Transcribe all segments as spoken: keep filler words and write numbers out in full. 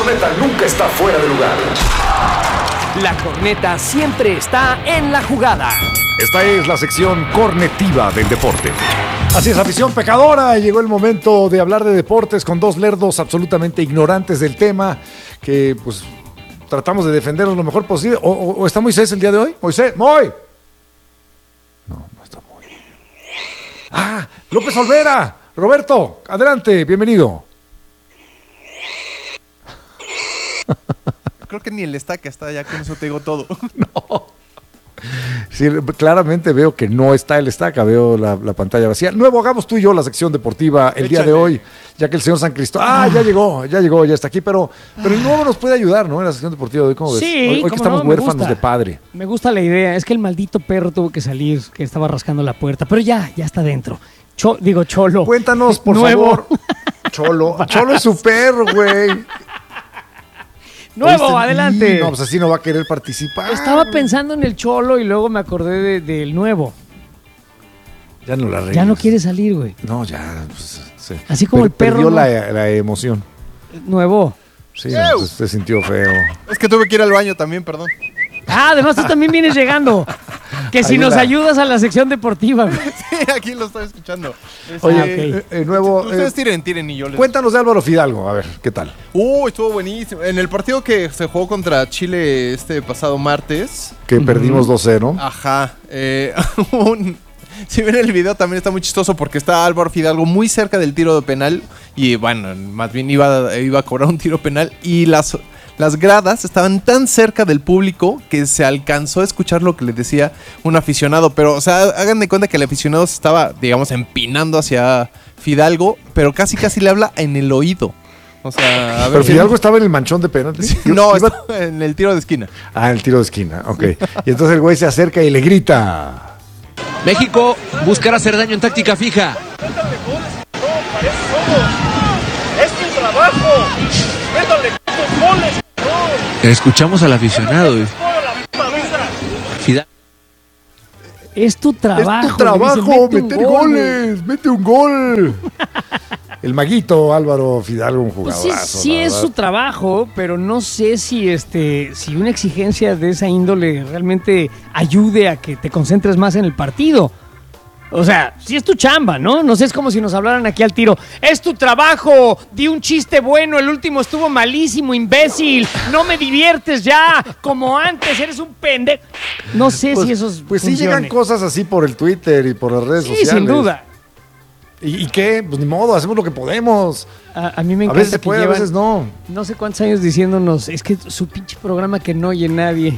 corneta nunca está fuera de lugar. La corneta siempre está en la jugada. Esta es la sección cornetiva del deporte. Así es, afición pecadora. Llegó el momento de hablar de deportes con dos lerdos absolutamente ignorantes del tema, que pues tratamos de defenderlos lo mejor posible. ¿O, o, o está Moisés el día de hoy? Moisés, Moy. No, no está Moy. Ah, López Olvera. Roberto, adelante, bienvenido. Creo que ni el estaca está allá, con eso te digo todo. No. Sí, claramente veo que no está el estaca, veo la, la pantalla vacía. Nuevo, hagamos tú y yo la sección deportiva el Échale. día de hoy, ya que el señor San Cristóbal... Ah, ya llegó, ya llegó, ya está aquí, pero, pero el nuevo nos puede ayudar, ¿no? En la sección deportiva de hoy, ¿cómo ves? Sí, hoy, hoy que estamos no, huérfanos de padre. Me gusta la idea, es que el maldito perro tuvo que salir, que estaba rascando la puerta, pero ya, ya está dentro. Cho, digo, Cholo. Cuéntanos, por Nuevo. favor. Cholo, Cholo es su perro, güey. Nuevo, ¿Oíste? adelante. No, pues así no va a querer participar. Estaba pensando en el Cholo y luego me acordé de, del nuevo. Ya no la arregles. Ya no quiere salir, güey. No, ya. Pues, sí. Así como Per- el perro. Perdió ¿no? la, la emoción. Nuevo. Sí, no, pues, se sintió feo. Es que tuve que ir al baño también, perdón. Ah, además tú también vienes llegando. Que si Ayuda. nos ayudas a la sección deportiva, güey. Sí, aquí lo estoy escuchando. Este, Oye, Ah, ok. eh, eh, nuevo. Ustedes eh, tiren, tiren y yo les... Cuéntanos de Álvaro Fidalgo, a ver, ¿qué tal? Uh, estuvo buenísimo. En el partido que se jugó contra Chile este pasado martes. Que uh-huh. perdimos dos cero. Ajá. Eh, un... Si ven el video también está muy chistoso porque está Álvaro Fidalgo muy cerca del tiro de penal. Y bueno, más bien iba, iba a cobrar un tiro penal. Y las... Las gradas estaban tan cerca del público que se alcanzó a escuchar lo que le decía un aficionado. Pero, o sea, hagan de cuenta que el aficionado se estaba, digamos, empinando hacia Fidalgo, pero casi casi le habla en el oído. O sea, a ver. Pero Fidalgo estaba en el manchón de penalti. Sí, no, iba... estaba en el tiro de esquina. Ah, en el tiro de esquina, ok. Sí. Y entonces el güey se acerca y le grita: México buscará hacer daño en táctica fija. ¡Es tu trabajo! ¡Métale tus goles! Escuchamos al aficionado. Fidalgo. Es tu trabajo. Es tu trabajo, dice, mete meter gol, goles, güey. Mete un gol. El maguito Álvaro Fidalgo, un jugadorazo. Pues sí, sí es su trabajo, pero no sé si este, si una exigencia de esa índole realmente ayude a que te concentres más en el partido. O sea, sí es tu chamba, ¿no? No sé, es como si nos hablaran aquí al tiro. ¡Es tu trabajo! Di un chiste bueno, el último estuvo malísimo, imbécil. No me diviertes ya, como antes, eres un pendejo. No sé pues, si esos Pues funcione. sí llegan cosas así por el Twitter y por las redes sí, sociales. Sí, sin duda. ¿Y, ¿Y qué? Pues ni modo, hacemos lo que podemos. A, a mí me a encanta veces se que puede, llevan, a veces no. No sé cuántos años diciéndonos, es que su pinche programa que no oye nadie.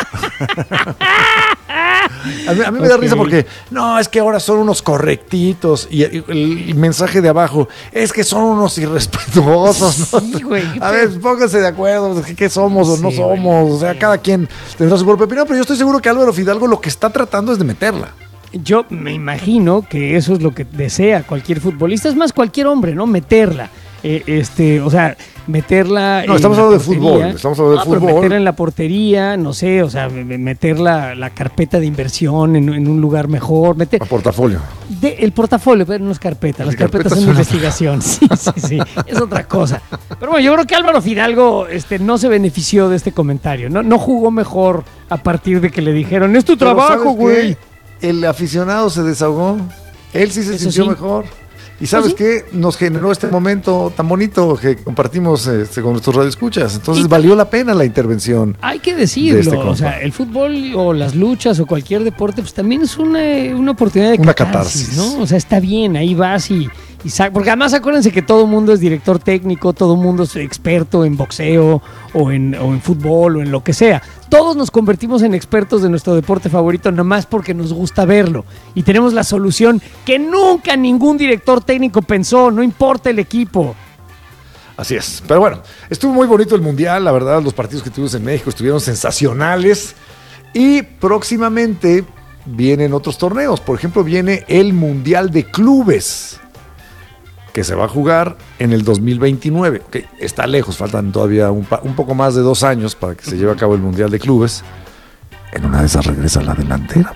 A mí, a mí me okay. da risa porque, no, es que ahora son unos correctitos. Y el, el mensaje de abajo, es que son unos irrespetuosos, ¿no? Sí, güey. A ver, pónganse de acuerdo, ¿qué, qué somos o sí, no somos? Güey, o sea, sí. cada quien tendrá su propia opinión, pero yo estoy seguro que Álvaro Fidalgo lo que está tratando es de meterla. Yo me imagino que eso es lo que desea cualquier futbolista, es más, cualquier hombre, ¿no? Meterla. Eh, este, o sea, meterla. No, estamos hablando de fútbol. Estamos hablando de no, fútbol. Meterla en la portería, no sé, o sea, meter la, la carpeta de inversión en, en un lugar mejor. Meter, A portafolio. De, el portafolio, pero no es carpeta. Las carpetas son de investigación. Sí, sí, sí. Es otra cosa. Pero bueno, yo creo que Álvaro Fidalgo este, no se benefició de este comentario. No, no jugó mejor a partir de que le dijeron, es tu Pero trabajo, güey. El aficionado se desahogó. Él sí se Eso sintió sí. mejor. ¿Y sabes ¿Sí? qué? Nos generó este momento tan bonito que compartimos este, con nuestros radioescuchas. Entonces Y- valió la pena la intervención. Hay que decirlo, de este o compa. sea, el fútbol o las luchas o cualquier deporte, pues también es una, una oportunidad de Una catarsis, catarsis. ¿no? O sea, está bien, ahí vas y, y sa- porque además acuérdense que todo mundo es director técnico, todo mundo es experto en boxeo o en, o en fútbol o en lo que sea. Todos nos convertimos en expertos de nuestro deporte favorito nomás porque nos gusta verlo y tenemos la solución que nunca ningún director técnico pensó, no importa el equipo. Así es. Pero bueno, estuvo muy bonito el Mundial, la verdad, los partidos que tuvimos en México estuvieron sensacionales. Y próximamente vienen otros torneos. Por ejemplo, viene el Mundial de Clubes, que se va a jugar en el dos mil veintinueve. Okay, está lejos, faltan todavía un, pa- un poco más de dos años para que se lleve a cabo el Mundial de Clubes. En una de esas regresa la delantera para el Mundial.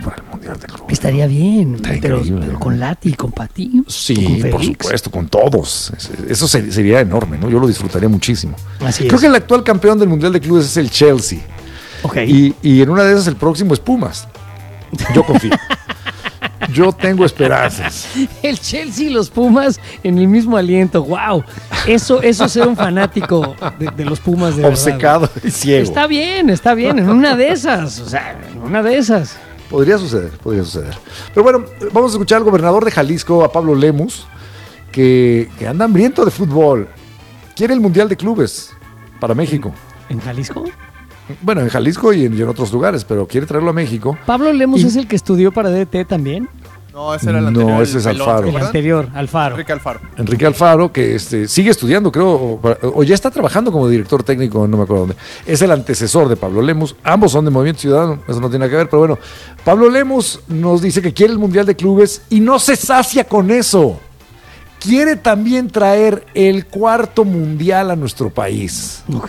Mundial de Clubes. Estaría bien, Está pero, increíble. pero con Lati, con Pati, Sí, con por Félix. supuesto, con todos. Eso ser- sería enorme, ¿no? Yo lo disfrutaría muchísimo. Así Creo es. que el actual campeón del Mundial de Clubes es el Chelsea. Ok. Y, y en una de esas el próximo es Pumas. Yo confío. Yo tengo esperanzas. El Chelsea y los Pumas en el mismo aliento. ¡Wow! Eso, eso es ser un fanático de, de los Pumas de verdad. Obcecado y ciego. Está bien, está bien. En una de esas. O sea, en una de esas. Podría suceder, podría suceder. Pero bueno, vamos a escuchar al gobernador de Jalisco, a Pablo Lemus, que, que anda hambriento de fútbol. Quiere el Mundial de Clubes para México. ¿En Jalisco? Bueno, en Jalisco y en, y en otros lugares, pero quiere traerlo a México. Pablo Lemos Y- es el que estudió para D T también. No, ese era el No, anterior. ese el es pelón, Alfaro. El ¿verdad? anterior, Alfaro. Enrique Alfaro. Enrique Alfaro, que este, sigue estudiando, creo, o, o ya está trabajando como director técnico, no me acuerdo dónde. Es el antecesor de Pablo Lemus. Ambos son de Movimiento Ciudadano, eso no tiene nada que ver, pero bueno. Pablo Lemus nos dice que quiere el Mundial de Clubes y no se sacia con eso. Quiere también traer el cuarto Mundial a nuestro país. Ok.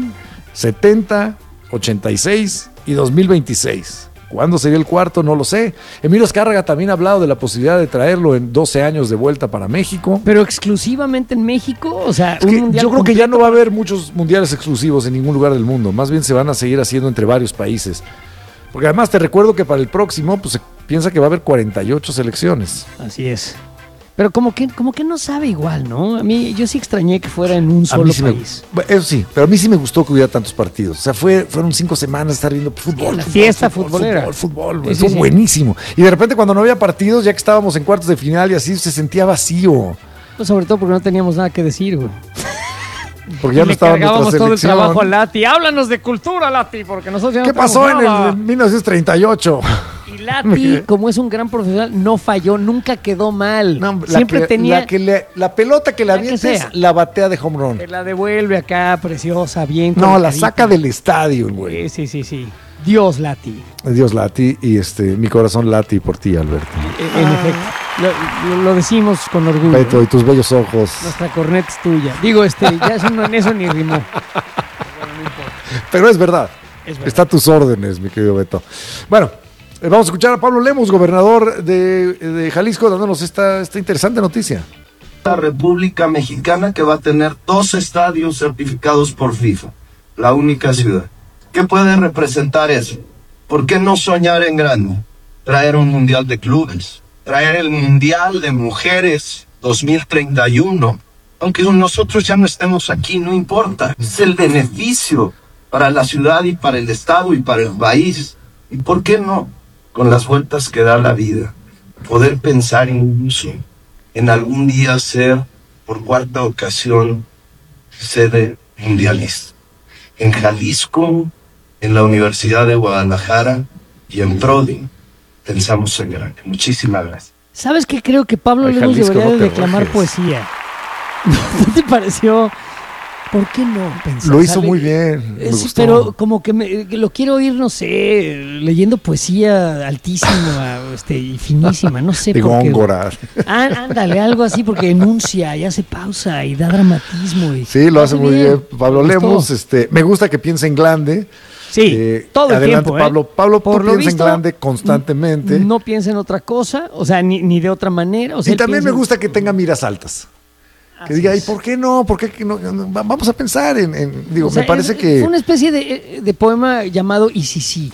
setenta, ochenta y seis y dos mil veintiséis. ¿Cuándo sería el cuarto? No lo sé. Emilio Azcárraga también ha hablado de la posibilidad de traerlo en doce años de vuelta para México. Pero exclusivamente en México, o sea, Es un que mundial yo creo que ya completo. no va a haber muchos mundiales exclusivos en ningún lugar del mundo. Más bien se van a seguir haciendo entre varios países. Porque además te recuerdo que para el próximo pues, se piensa que va a haber cuarenta y ocho selecciones. Así es. Pero como que, como que no sabe igual, ¿no? A mí, yo sí extrañé que fuera en un A solo mí sí me- país. bueno, eso sí, pero a mí sí me gustó que hubiera tantos partidos. O sea, fue, fueron cinco semanas de estar viendo fútbol. la fútbol, fiesta fútbol, futbolera. Fútbol, fútbol, Sí, sí, fue sí. buenísimo. Y de repente cuando no había partidos, ya que estábamos en cuartos de final y así, se sentía vacío. Pues sobre todo porque no teníamos nada que decir, güey. Porque ya Y no le estaba cargábamos nuestra todo el selección. trabajo a Lati. Háblanos de cultura, Lati, porque nosotros ya no ¿Qué tenemos pasó en nada. el mil novecientos treinta y ocho? Y Lati, como es un gran profesional, no falló, nunca quedó mal. No, la Siempre que- tenía La, que le- la pelota que le La que avientes, sea. la batea de home run. que la devuelve acá, preciosa, bien. No, la colocadita. saca del estadio, el güey. Sí, sí, sí, sí. Dios, Lati. Dios Lati y este, mi corazón lati por ti, Alberto. Eh, En efecto. Lo, lo- lo decimos con orgullo. Beto, y tus bellos ojos. Nuestra corneta es tuya. Digo, este, ya eso no, en eso ni rimó. Pero es verdad. Es verdad. Está a tus órdenes, mi querido Beto. Bueno, eh, vamos a escuchar a Pablo Lemus, gobernador de, de Jalisco, dándonos esta, esta interesante noticia. La República Mexicana que va a tener dos estadios certificados por FIFA, la única ciudad. ¿Qué puede representar eso? ¿Por qué no soñar en grande? Traer un mundial de clubes, traer el mundial de mujeres dos mil treinta y uno. Aunque nosotros ya no estemos aquí, no importa. Es el beneficio para la ciudad y para el estado y para el país. ¿Y por qué no? Con las vueltas que da la vida, poder pensar incluso en algún día ser, por cuarta ocasión, sede mundialista. En Jalisco, en la Universidad de Guadalajara y en Prodi, pensamos en grande. Muchísimas gracias. ¿Sabes qué? Creo que Pablo Ay, Lemus Jalisco, debería no de te declamar rajes. poesía. ¿No te pareció? ¿Por qué no? Pensar, Lo hizo ¿sale? muy bien. Me Eh, sí, gustó. pero como que, me- que lo quiero oír, no sé, leyendo poesía altísima este, y finísima, no sé de por qué. Góngora. Ah, ándale, algo así, porque enuncia y hace pausa y da dramatismo. Y Sí, lo hace muy bien. Pablo Me gustó. Lemus, este, me gusta que piense en grande. Sí, Eh, todo el adelante, tiempo. ¿eh? Pablo. Pablo, Por tú lo piensa en visto, grande constantemente. No piensa en otra cosa, o sea, ni, ni de otra manera. O sea, Y él también me piensa en- gusta que tenga miras altas. Que Así diga, ¿y es. por qué no? ¿Por qué que no? No, va- Vamos a pensar en. en- digo, O sea, me parece es- que. Fue una especie de, de poema llamado Y si sí.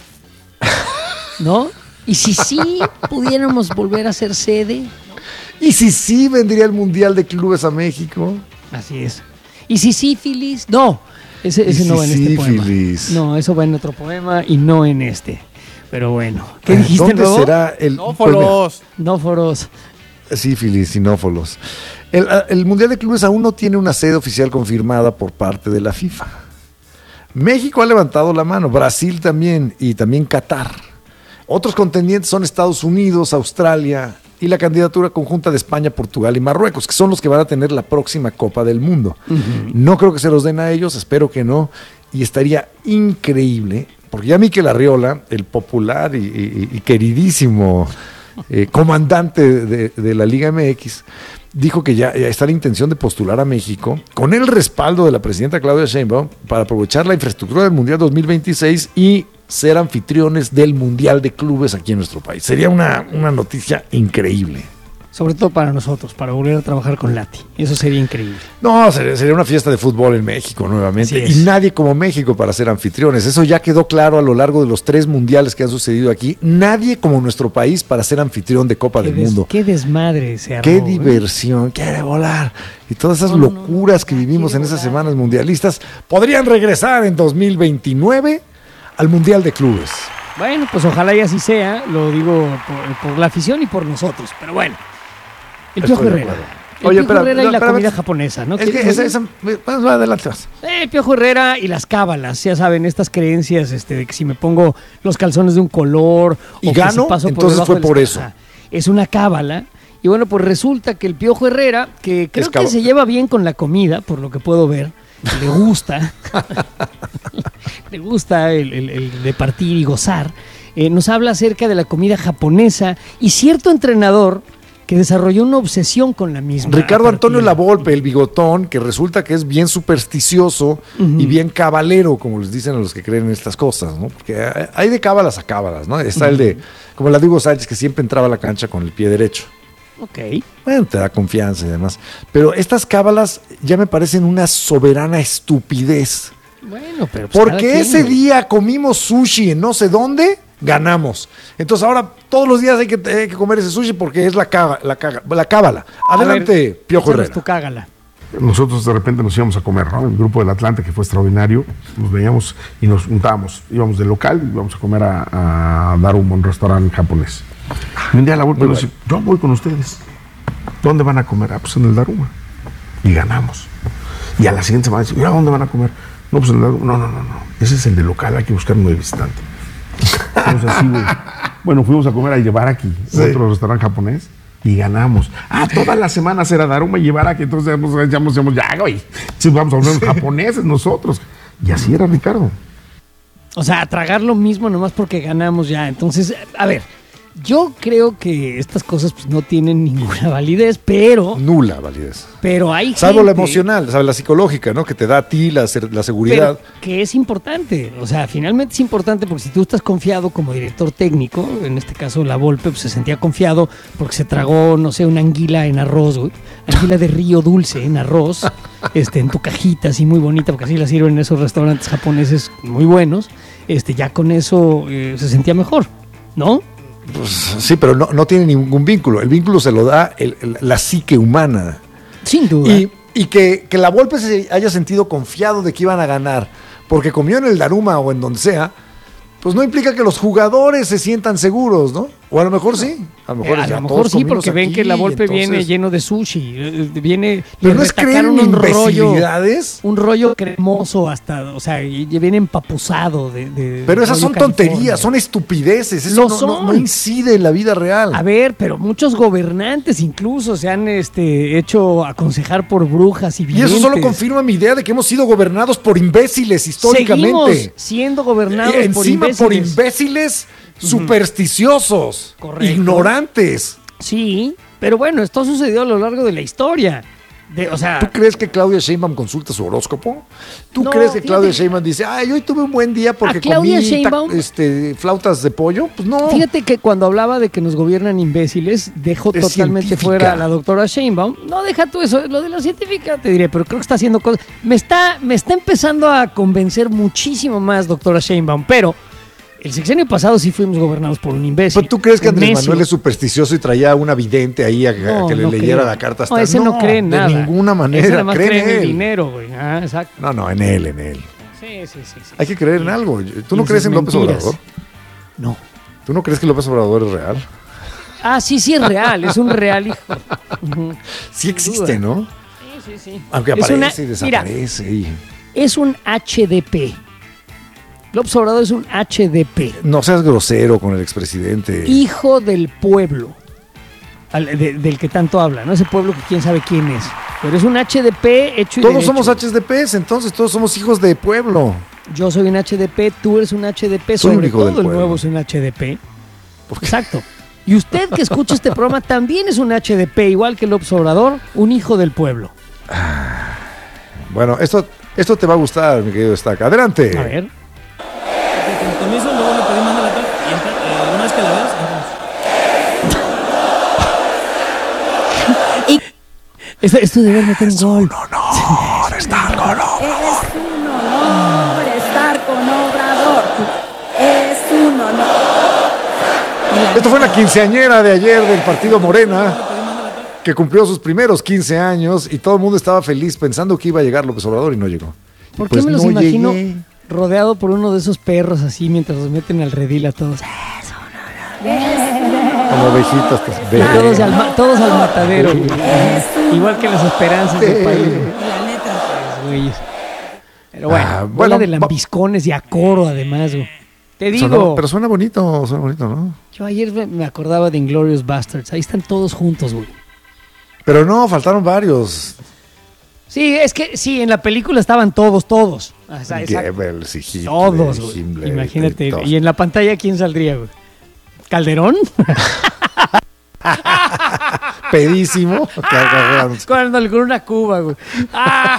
¿No? Y si sí pudiéramos volver a ser sede. ¿Y si sí vendría el Mundial de Clubes a México? Así es. Y si sífilis. No, ese, ese Y no va en si este poema. sífilis. No, eso va en otro poema y no en este. Pero bueno. ¿Qué dijiste ¿Dónde luego? será el. No, pues mira, Folos. No foros. sífilis, sinófolos. El, el Mundial de Clubes aún no tiene una sede oficial confirmada por parte de la FIFA. México ha levantado la mano, Brasil también y también Qatar. Otros contendientes son Estados Unidos, Australia y la candidatura conjunta de España, Portugal y Marruecos, que son los que van a tener la próxima Copa del Mundo. No creo que se los den a ellos, espero que no, y estaría increíble, porque ya Mikel Arriola, el popular y, y- y queridísimo eh, comandante de, de la Liga M X, dijo que ya, ya está la intención de postular a México con el respaldo de la presidenta Claudia Sheinbaum para aprovechar la infraestructura del Mundial dos mil veintiséis y ser anfitriones del Mundial de Clubes aquí en nuestro país. Sería una, una noticia increíble. Sobre todo para nosotros, para volver a trabajar con Lati. Eso sería increíble. No, sería, sería una fiesta de fútbol en México nuevamente. Así es. Y nadie como México para ser anfitriones. Eso ya quedó claro a lo largo de los tres mundiales que han sucedido aquí. Nadie como nuestro país para ser anfitrión de Copa Qué del des- Mundo. Qué desmadre se armó. Qué ¿eh? diversión, quiere volar. Y todas esas No, no, no, locuras no, que no, vivimos en quiere esas volar. semanas mundialistas podrían regresar en dos mil veintinueve al Mundial de Clubes. Bueno, pues ojalá y así sea. Lo digo por, por la afición y por nosotros. Pero bueno. El Estoy Piojo de Herrera. acuerdo. El Oye, Piojo espera, Herrera y la espérame. comida japonesa, ¿no? Es que ¿Qué- esa, esa, vas, va, adelante vas. Eh, el Piojo Herrera y las cábalas, ya saben, estas creencias este, de que si me pongo los calzones de un color ¿Y o que gano? si paso por Entonces debajo fue del- por eso. Ajá. Es una cábala. Y bueno, pues resulta que el Piojo Herrera, que creo Es que cab- se lleva bien con la comida, por lo que puedo ver, le gusta, le gusta el, el- el de partir y gozar, eh, nos habla acerca de la comida japonesa y cierto entrenador que desarrolló una obsesión con la misma. Ricardo a partir- Antonio Lavolpe, el bigotón, que resulta que es bien supersticioso Ujú. y bien cabalero, como les dicen a los que creen en estas cosas, ¿no? Porque hay- hay de cábalas a cábalas, ¿no? Está el de, como la de Hugo Sánchez, que siempre entraba a la cancha con el pie derecho. Ok. Bueno, te da confianza y demás. Pero estas cábalas ya me parecen una soberana estupidez. Bueno, pero pues cada Porque quien, ese güey. día comimos sushi en no sé dónde, ganamos. Entonces ahora todos los días hay que, hay que comer ese sushi porque es la, caga- la, caga- la cábala. A Adelante, ver, Piojo échanos Herrera. tu cágala. Nosotros de repente nos íbamos a comer, ¿no? El grupo del Atlante, que fue extraordinario, nos veíamos y nos juntábamos. Íbamos del local y íbamos a comer a, a Darum, un restaurante japonés. Y un día la vuelta nos dice, yo voy con ustedes. ¿Dónde van a comer? Ah, pues en el Daruma. Y ganamos. Y a la siguiente semana dice, ¿y a dónde van a comer? No, pues en el Daruma. No, no, no, no. Ese es el de local, hay que buscar uno de visitante. Entonces, así, güey. Bueno, fuimos a comer a Ibaraki, Sí. otro restaurante japonés, y ganamos. Ah, todas las semanas era Daruma y Ibaraki, entonces decíamos, decíamos, ya, güey, sí, vamos a hablar japoneses nosotros. Y así era Ricardo. O sea, a tragar lo mismo nomás porque ganamos ya. Entonces, a ver, yo creo que estas cosas pues, no tienen ninguna validez, pero, Nula validez. pero hay Salvo la gente- emocional, ¿sabes? La psicológica, ¿no? Que te da a ti la, ser- la seguridad. Pero que es importante, o sea, finalmente es importante porque si tú estás confiado como director técnico, en este caso la Volpe pues, se sentía confiado porque se tragó, no sé, una anguila en arroz, güey, anguila de río dulce en arroz, este, en tu cajita así muy bonita, porque así la sirven en esos restaurantes japoneses muy buenos, este, ya con eso eh, se sentía mejor, ¿no? Pues, sí, pero no, no tiene ningún vínculo. El vínculo se lo da el- el- la psique humana. Sin duda. Y, y que, que la Volpe se haya sentido confiado de que iban a ganar porque comió en el Daruma o en donde sea, pues no implica que los jugadores se sientan seguros, ¿no? O a lo mejor sí. A lo mejor, Eh, a ya lo todos mejor sí, comimos porque ven aquí, que la Volpe entonces- viene lleno de sushi, eh, viene Pero le no es creer retacaron en un rollo, imbecilidades. un rollo cremoso hasta, o sea, y y viene empapuzado de, de Pero esas rollo son California. tonterías, son estupideces. Eso Lo no, no- son. no incide en la vida real. A ver, pero muchos gobernantes incluso se han este, hecho aconsejar por brujas y Y videntes. eso solo confirma mi idea de que hemos sido gobernados por imbéciles históricamente. Seguimos siendo gobernados Y por encima imbéciles. por imbéciles supersticiosos, Correcto. ignorantes. Sí, pero bueno, esto sucedió a lo largo de la historia. De, o sea, ¿Tú crees que Claudia Sheinbaum consulta su horóscopo? ¿Tú No, crees que fíjate Claudia que- Sheinbaum dice, ay, hoy tuve un buen día porque A Claudia comí ta- Sheinbaum- este, flautas de pollo? Pues no. fíjate que cuando hablaba de que nos gobiernan imbéciles, dejó Es totalmente científica. fuera a la doctora Sheinbaum. No, deja tú eso, lo de la científica te diré, pero creo que está haciendo cosas. Me está, me está empezando a convencer muchísimo más, doctora Sheinbaum, pero el sexenio pasado sí fuimos gobernados por un imbécil. ¿Pero tú crees que un Andrés necio. Manuel es supersticioso y traía una vidente ahí a, a No, que le no leyera cree. la carta No, astral? ese no, cree en nada. De ninguna Ese manera. nada más cree cree en en el él. dinero, güey. Ah, exacto. No, no, en él, en él. Sí, sí, sí. sí. Hay que creer en algo. ¿Tú Y no en crees sus en López mentiras. Obrador? No. ¿Tú no crees que López Obrador es real? Ah, sí, sí es real, es un real hijo. Ujú. Sí existe, duda. ¿no? Sí, sí, sí. Aunque Es aparece una- y mira, desaparece. y- es un H D P. López Obrador es un H D P. No seas grosero con el expresidente. Hijo del pueblo. Al- de- del que tanto habla, ¿no? Ese pueblo que quién sabe quién es. Pero es un H D P hecho y Todos derecho. somos H D Ps, entonces todos somos hijos de pueblo. Yo soy un H D P, tú eres un H D P, Soy un sobre hijo todo del el pueblo. nuevo es un H D P. Exacto. Y usted que escucha este programa también es un H D P, igual que López Obrador, un hijo del pueblo. Bueno, esto, esto te va a gustar, mi querido Stack. Adelante. A ver. El compromiso lo Esto, esto debe meter un gol. No, no, estar con Es un honor estar con Obrador. Es un honor. Esto fue la quinceañera de ayer del partido Morena, que cumplió sus primeros quince años y todo el mundo estaba feliz pensando que iba a llegar López Obrador y no llegó. ¿Por Pues qué me los no imagino llegué. rodeado por uno de esos perros así mientras los meten al redil a todos? Como ovejitas. Pues, Todos al, ma- todos al matadero, güey. Igual que las esperanzas del país. güey. La neta. Esos güeyes. Pero bueno, Ah, bola bueno, de va- lambiscones y a coro además, güey. Te digo, Sonó- pero suena bonito, suena bonito, ¿no? yo ayer me- me acordaba de Inglourious Basterds. Ahí están todos juntos, güey. Pero no, faltaron varios. Sí, es que sí, en la película estaban todos, todos. O sea, exacto. Goebbels y Hitler, Todos, güey. Himmler, Imagínate. y todos. Y en la pantalla, ¿quién saldría, güey? ¿Calderón? Pedísimo. Con, con una cuba, güey. ¡Ah!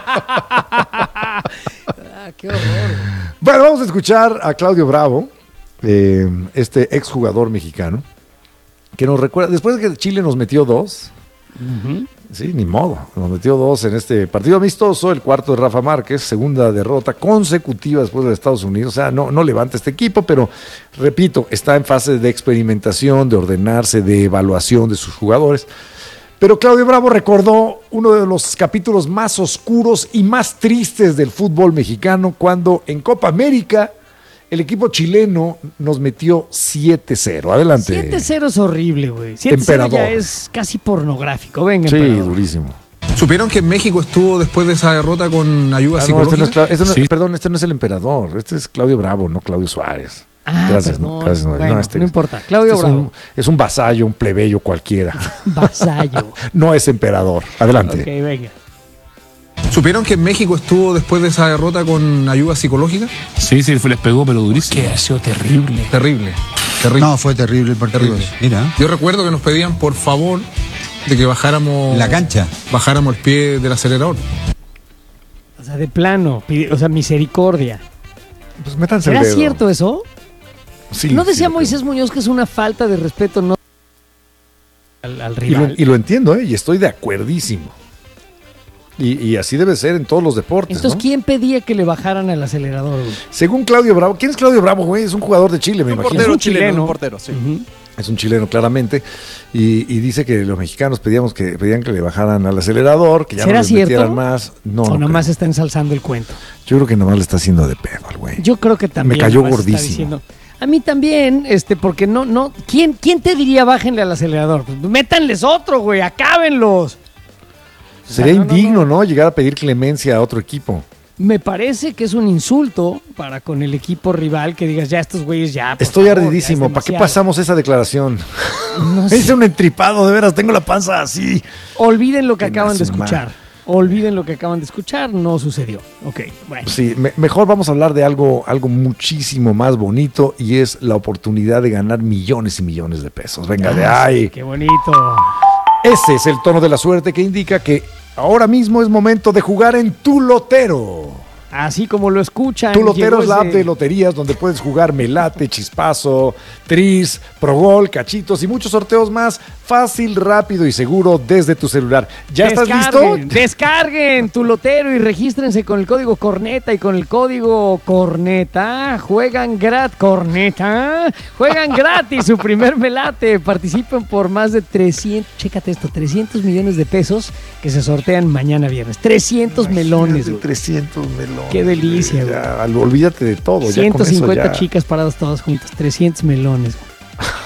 Ah, ¡Qué horror! güey. Bueno, vamos a escuchar a Claudio Bravo, eh, este exjugador mexicano, que nos recuerda, después de que Chile nos metió dos, sí, ni modo, nos metió dos en este partido amistoso, el cuarto de Rafa Márquez, segunda derrota consecutiva después de Estados Unidos, o sea, no, no levanta este equipo, pero repito, está en fase de experimentación, de ordenarse, de evaluación de sus jugadores. Pero Claudio Bravo recordó uno de los capítulos más oscuros y más tristes del fútbol mexicano cuando en Copa América el equipo chileno nos metió siete cero. Adelante. siete cero es horrible, güey. siete cero ya Emperador. es casi pornográfico. Venga, Sí, emperador. durísimo. ¿Supieron que México estuvo después de esa derrota con ayuda Ah, no, este no es psicológica? Cla- este no- Sí. Perdón, este no es el emperador, este es Claudio Bravo, no Claudio Suárez. Ah, gracias, perdón. no, gracias, no, Bueno, no, este- no importa. Claudio este es un- Bravo. es un vasallo, un plebeyo cualquiera. Vasallo. No es emperador. Adelante. Ok, venga. ¿Supieron que México estuvo después de esa derrota con ayuda psicológica? Sí, sí, les pegó, pero durísimo. Que ha sido terrible. Terrible. Terrible. No, fue terrible el partido. Terrible. Mira, Yo recuerdo que nos pedían por favor de que bajáramos la cancha. bajáramos el pie del acelerador. O sea, de plano. pide- O sea, misericordia. Pues métanse el ¿Era dedo. cierto eso? Sí, ¿No decía sí, Moisés Muñoz que es una falta de respeto no al, al Y lo, rival? y lo entiendo, ¿eh? Y estoy de acuerdísimo. Y, y así debe ser en todos los deportes, Entonces, ¿no? ¿quién pedía que le bajaran al acelerador, güey? Según Claudio Bravo, ¿quién es Claudio Bravo, güey? Es un jugador de Chile, me Un imagino. portero un chileno, chileno. un portero, sí. Ujú. Es un chileno, claramente. Y, y dice que los mexicanos pedíamos que pedían que le bajaran al acelerador, que ya no ¿Será les metieran cierto? más. No, o no nomás creo. está ensalzando el cuento. Yo creo que nomás le está haciendo de pedo al güey. Yo creo que también. Me cayó nomás está gordísimo. diciendo- A mí también, este, porque no, no. ¿Quién, quién te diría bájenle al acelerador? Pues métanles otro, güey, acábenlos. Sería O sea, no, no, indigno, no, Llegar a pedir clemencia a otro equipo. Me parece que es un insulto para con el equipo rival que digas, ya estos güeyes ya. por Estoy favor, ya ardidísimo. es ¿Para qué demasiado". pasamos esa declaración? No Me sé. hice un entripado, de veras, tengo la panza así. Olviden lo que Que acaban de su madre. escuchar. Olviden lo que acaban de escuchar, no sucedió. Ok, bueno. Sí, me- mejor vamos a hablar de algo, algo muchísimo más bonito y es la oportunidad de ganar millones y millones de pesos. Venga, de Ah, ahí. Qué bonito. Ese es el tono de la suerte que indica que ahora mismo es momento de jugar en Tu Lotero. Así como lo escuchan. Tu Lotero llegó es la app ese- de loterías donde puedes jugar Melate, Chispazo, Tris, Progol, Cachitos y muchos sorteos más. Fácil, rápido y seguro desde tu celular. ¿Ya estás Descarguen, listo? Descarguen tu lotero y regístrense con el código Corneta y con el código Corneta. Juegan gratis. Corneta. Juegan gratis su primer melate. Participen por más de trescientos. Chécate esto: trescientos millones de pesos que se sortean mañana viernes. trescientos melones, güey. trescientos melones. Qué delicia, güey. Ya, al- olvídate de todo. ya con ciento cincuenta eso ya. chicas paradas todas juntas. trescientos melones, güey.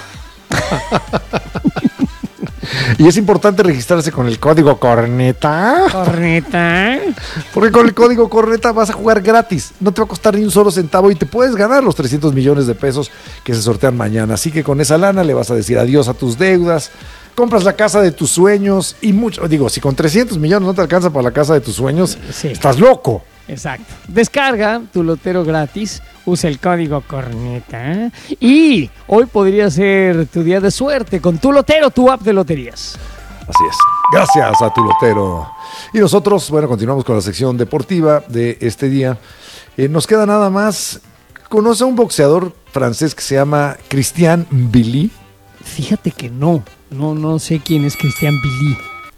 Y es importante registrarse con el código Corneta. Corneta. Porque con el código Corneta vas a jugar gratis. No te va a costar ni un solo centavo y te puedes ganar los trescientos millones de pesos que se sortean mañana. Así que con esa lana le vas a decir adiós a tus deudas. Compras la casa de tus sueños y mucho. Digo, si con trescientos millones no te alcanza para la casa de tus sueños, Sí. estás loco. Exacto. Descarga tu lotero gratis, usa el código Corneta y hoy podría ser tu día de suerte con tu lotero, tu app de loterías. Así es. Gracias a Tu Lotero. Y nosotros, bueno, continuamos con la sección deportiva de este día. Eh, nos queda nada más. ¿Conoce a un boxeador francés que se llama Christian Billy? Fíjate que no, no, no sé quién es Christian Billy.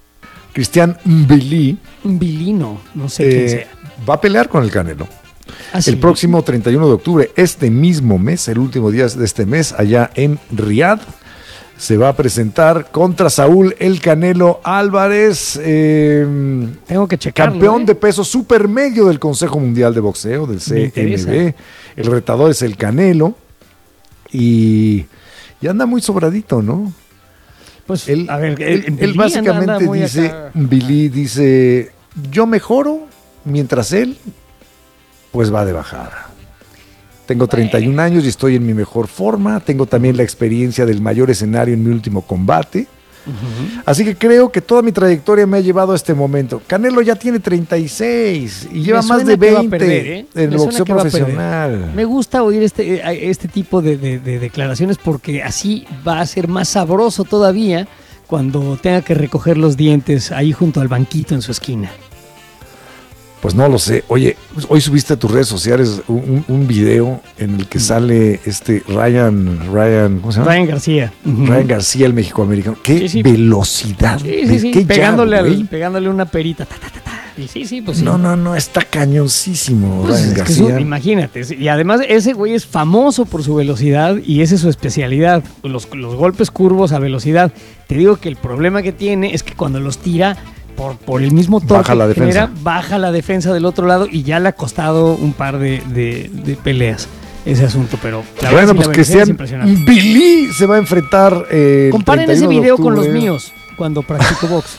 Cristian Mbili. Mbilino, no sé eh, quién sea. Va a pelear con el Canelo. ¿Ah, sí? El próximo treinta y uno de octubre, este mismo mes, el último día de este mes, allá en Riad, se va a presentar contra Saúl El Canelo Álvarez, eh, Tengo que checarlo, campeón ¿eh? de peso supermedio del Consejo Mundial de Boxeo, del C M B. El retador es el Canelo y, y anda muy sobradito, ¿no? Pues, él, a ver, él, en él Billy básicamente anda- anda muy dice, acá. Billy dice, yo mejoro mientras él, pues va de bajada. Tengo treinta y un años y estoy en mi mejor forma. Tengo también la experiencia del mayor escenario en mi último combate. Uh-huh. Así que creo que toda mi trayectoria me ha llevado a este momento. Canelo ya tiene treinta y seis y lleva más de veinte perder, ¿eh? en Me el boxeo suena que va a profesional. perder. Me gusta oír este, este tipo de, de, de declaraciones porque así va a ser más sabroso todavía cuando tenga que recoger los dientes ahí junto al banquito en su esquina. Pues no lo sé. Oye, hoy subiste a tus redes sociales un, un video en el que sale este Ryan, Ryan, ¿cómo se llama? Ryan García. Uh-huh. Ryan García, el mexicoamericano. ¡Qué sí, sí. velocidad! Sí, sí, sí. ¿Qué Pegándole, jab, al, pegándole una perita. Ta, ta, ta, ta. Y sí, sí, pues sí. No, no, no, está cañoncísimo pues Ryan es García. Que eso, imagínate. Y además ese güey es famoso por su velocidad y esa es su especialidad. Los, los golpes curvos a velocidad. Te digo que el problema que tiene es que cuando los tira... Por, por el mismo torque baja la que defensa. genera, baja la defensa del otro lado y ya le ha costado un par de, de, de peleas ese asunto, pero la bueno, verdad pues sí, Cristian Billy se va a enfrentar eh, comparen ese video con los míos cuando practico box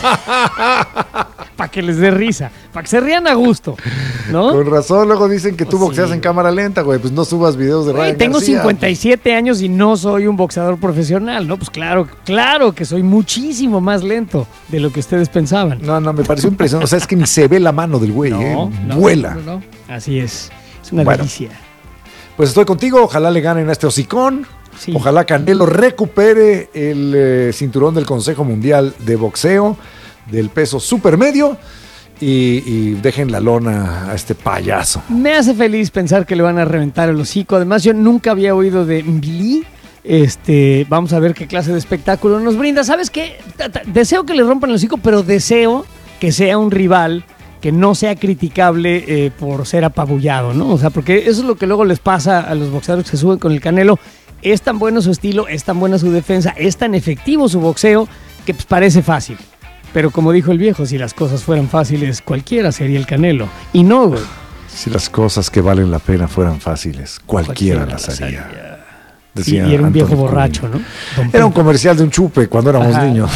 para que les dé risa, para que se rían a gusto, ¿no? Con razón, luego dicen que tú pues boxeas sí. en cámara lenta, güey, pues no subas videos de Güey, Ryan tengo García. cincuenta y siete años y no soy un boxeador profesional, ¿no? Pues claro, claro que soy muchísimo más lento de lo que ustedes pensaban. No, no, me pareció impresionante. O sea, es que ni se ve la mano del güey, no, ¿eh? no, Vuela. No, no, no. Así es. Es una bueno, delicia. Pues estoy contigo. Ojalá le ganen a este hocicón. Sí. Ojalá Canelo recupere el eh, cinturón del Consejo Mundial de Boxeo del peso supermedio y, y dejen la lona a este payaso. Me hace feliz pensar que le van a reventar el hocico. Además, yo nunca había oído de Billy. Este, vamos a ver qué clase de espectáculo nos brinda. ¿Sabes qué? Deseo que le rompan el hocico, pero deseo que sea un rival que no sea criticable eh, por ser apabullado, ¿no? O sea, porque eso es lo que luego les pasa a los boxeadores que se suben con el Canelo. Es tan bueno su estilo, es tan buena su defensa, es tan efectivo su boxeo que pues, parece fácil. Pero como dijo el viejo, si las cosas fueran fáciles, cualquiera sería el Canelo. Y no, güey. Si las cosas que valen la pena fueran fáciles, cualquiera, cualquiera las haría. haría. Decía y era un Anthony viejo borracho, ¿no? Don era un comercial de un chupe cuando éramos Ajá. niños.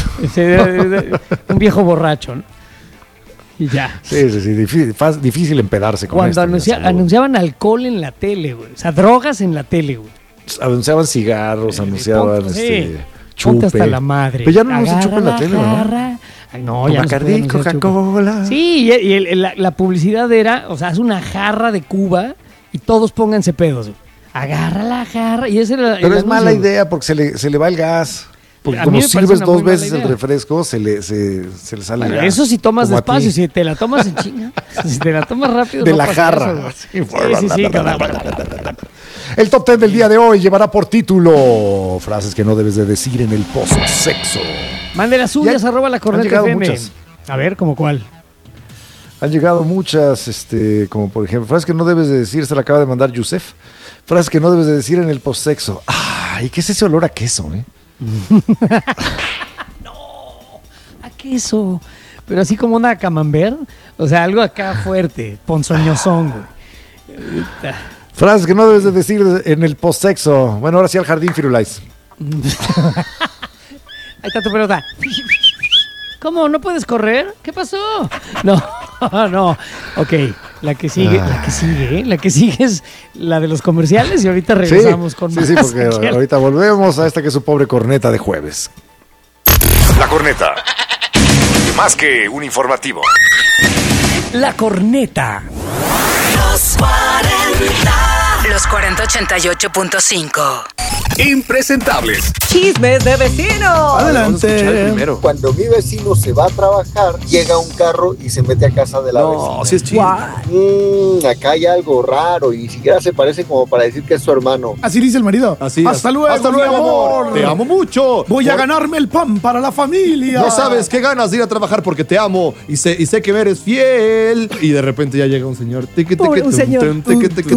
Un viejo borracho, ¿no? Y ya. Sí, sí, sí. Difícil, difícil empedarse con Cuando esto, anuncia, anunciaban alcohol en la tele, güey. O sea, drogas en la tele, güey. Anunciaban cigarros, eh, anunciaban ponte, este, sí. chupe. Ponte hasta la madre. Pero ya no anuncian chupe en la tele, ¿no? Ay, no, ya Bacardí, no Coca-Cola. Sí, y, y el, el, la, la publicidad era, o sea, es una jarra de Cuba y todos pónganse pedos, güey. Agarra la jarra. Y ese era Pero el es anuncio, mala güey. idea porque se le, se le va el gas. Porque A como mí me sirves parece una dos muy veces mala el idea. refresco, se le, se, se le sale Bueno, el gas. eso si tomas Como a despacio, ti. si te la tomas en chinga, si te la tomas rápido. De no la pasa jarra. eso, güey. Sí, sí, sí, sí, claro. El top ten del día de hoy llevará por título frases que no debes de decir en el post-sexo. Mande las suyas, Ya arroba la han corneta llegado F M. muchas. A ver, ¿cómo cuál? Han llegado muchas, este, como por ejemplo, frases que no debes de decir, se la acaba de mandar Yusef. Frases que no debes de decir en el post-sexo. Ay, ¿qué es ese olor a queso, eh? No, a queso. Pero así como una camembert. O sea, algo acá fuerte, ponzoñosón, güey. Frases que no debes de decir en el post-sexo. Bueno, ahora sí al jardín, Firulais. Ahí está tu pelota. ¿Cómo? ¿No puedes correr? ¿Qué pasó? No, no. Ok, la que sigue, la que sigue, ¿eh? La que sigue es la de los comerciales y ahorita regresamos sí, con sí, más. Sí, porque aquí ahorita volvemos a esta que es su pobre corneta de jueves. La corneta. Más que un informativo. La corneta. Los cuarenta. Los cuarenta ochenta y ocho punto cinco. Impresentables. Chismes de vecinos. Adelante. Cuando mi vecino se va a trabajar, llega un carro y se mete a casa de la No, vecina. sí es chido. Mm, acá hay algo raro y ni siquiera se parece como para decir que es su hermano. Así dice el marido. Así es. Hasta luego, Hasta luego, mi amor. Te amo mucho. Voy Por- a ganarme el pan para la familia. No sabes qué ganas de ir a trabajar porque te amo y sé, y sé que me eres fiel. Y de repente ya llega un señor. Tiqui, tiqui, Pobre un tum, señor. tum, tiqui, tiqui,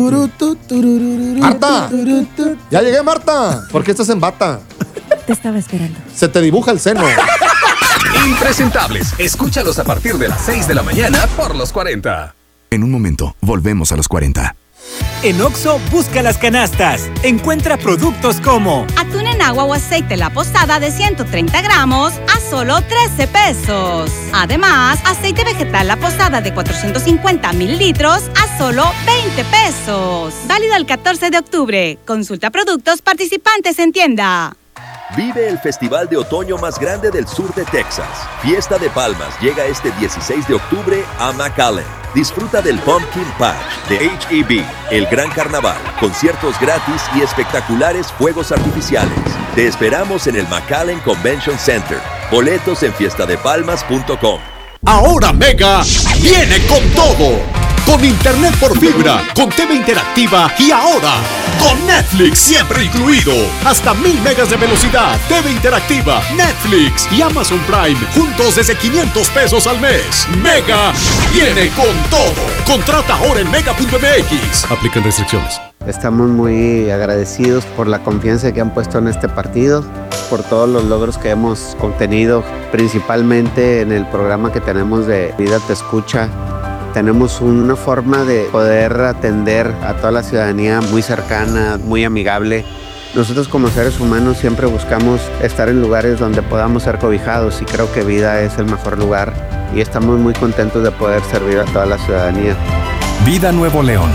tum. Marta, ya llegué, Marta. ¿Por qué estás en bata? Te estaba esperando. Se te dibuja el seno. Impresentables. Escúchalos a partir de las seis de la mañana por los cuarenta. En un momento, volvemos a los cuarenta. En Oxxo, busca las canastas. Encuentra productos como atún en agua o aceite La Posada de ciento treinta gramos a solo trece pesos. Además, aceite vegetal La Posada de cuatrocientos cincuenta mililitros a solo veinte pesos. Válido el catorce de octubre. Consulta productos participantes en tienda. Vive el festival de otoño más grande del sur de Texas. Fiesta de Palmas llega este dieciséis de octubre a McAllen. Disfruta del Pumpkin Patch, de H E B, el Gran Carnaval, conciertos gratis y espectaculares fuegos artificiales. Te esperamos en el McAllen Convention Center. Boletos en fiesta de palmas punto com. Ahora Mega viene con todo. Con internet por fibra, con T V interactiva y ahora con Netflix siempre incluido. Hasta mil megas de velocidad, T V interactiva, Netflix y Amazon Prime juntos desde quinientos pesos al mes. Mega viene con todo. Contrata ahora en mega punto m x. Aplican restricciones. Estamos muy agradecidos por la confianza que han puesto en este partido, por todos los logros que hemos obtenido, principalmente en el programa que tenemos de Vida Te Escucha. Tenemos una forma de poder atender a toda la ciudadanía muy cercana, muy amigable. Nosotros como seres humanos siempre buscamos estar en lugares donde podamos ser cobijados y creo que Vida es el mejor lugar y estamos muy contentos de poder servir a toda la ciudadanía. Vida Nuevo León.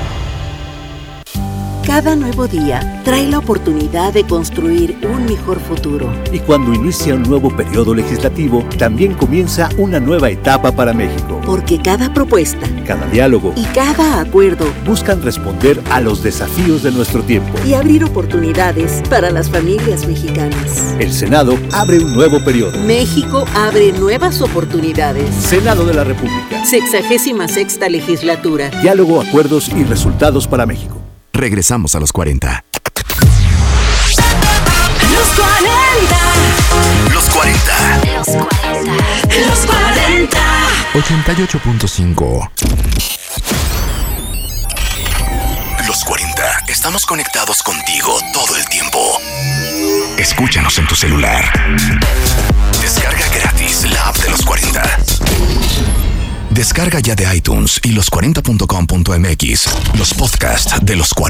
Cada nuevo día trae la oportunidad de construir un mejor futuro. Y cuando inicia un nuevo periodo legislativo, también comienza una nueva etapa para México. Porque cada propuesta, Cada diálogo y cada acuerdo buscan responder a los desafíos de nuestro tiempo. y abrir oportunidades para las familias mexicanas. El Senado abre un nuevo periodo. México abre nuevas oportunidades. Senado de la República. Sexagésima sexta legislatura. Diálogo, acuerdos y resultados para México. Regresamos a los cuarenta. Los cuarenta. Los cuarenta. Los cuarenta. Los cuarenta. ochenta y ocho punto cinco. Los cuarenta. Estamos conectados contigo todo el tiempo. Escúchanos en tu celular. Descarga gratis la app de los cuarenta. Descarga ya de iTunes y los cuarenta punto com punto m x los podcasts de los cuarenta.